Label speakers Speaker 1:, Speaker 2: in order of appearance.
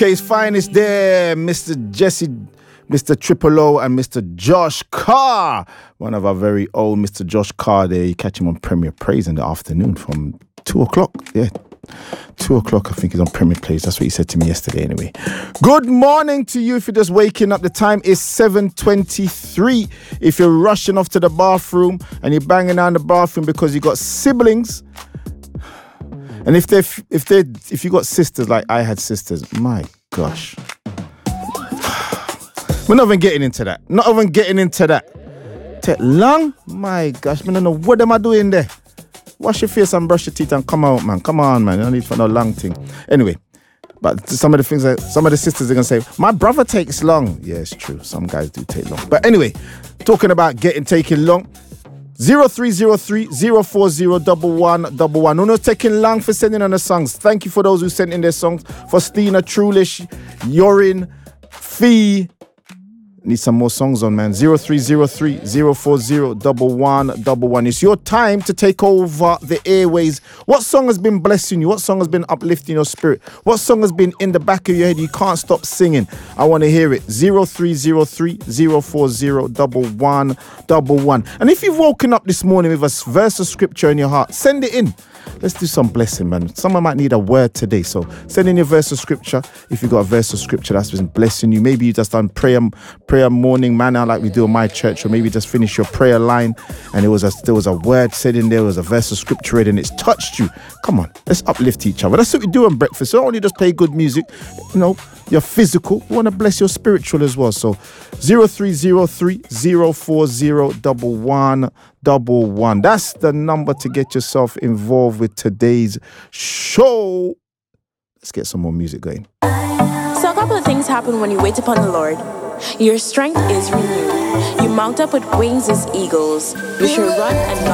Speaker 1: UK's finest there, Mr. Jesse, Mr. Triple O, and Mr. Josh Carr. One of our very own Mr. Josh Carr there. You catch him on Premier Praise in the afternoon from 2 o'clock. Yeah, 2 o'clock, I think he's on Premier Praise. That's what he said to me yesterday anyway. Good morning to you if you're just waking up. The time is 7:23. If you're rushing off to the bathroom and you're banging down the bathroom because you got siblings, and if you got sisters like I had sisters, my gosh. We're not even getting into that. Not even getting into that. Take long? My gosh, I don't know what am I doing there. Wash your face and brush your teeth and come out, man. Come on, man. You don't need for no long thing. Anyway, but some of the things that some of the sisters are going to say, my brother takes long. Yeah, it's true. Some guys do take long. But anyway, talking about taking long, 0303 040 1111. Who knows taking long for sending on the songs? Thank you for those who sent in their songs. Faustina, Trulish, Yorin, Fee. Need some more songs on, man. 0303 040 1111. It's your time to take over the airways. What song has been blessing you? What song has been uplifting your spirit? What song has been in the back of your head? You can't stop singing. I want to hear it. 0303 040 1111. And if you've woken up this morning with a verse of scripture in your heart, send it in. Let's do some blessing, man. Someone might need a word today. So send in your verse of scripture. If you've got a verse of scripture that's been blessing you, maybe you just done prayer morning manna like we do in my church, or maybe just finish your prayer line and there was a word said in there, was a verse of scripture read and it's touched you. Come on, let's uplift each other. That's what we do on breakfast. So don't only just play good music, you're physical. We want to bless your spiritual as well. So 0303 040 1111. That's the number to get yourself involved with today's show. Let's get some more music going.
Speaker 2: So a couple of things happen when you wait upon the Lord. Your strength is renewed. You mount up with wings as eagles. You shall run and not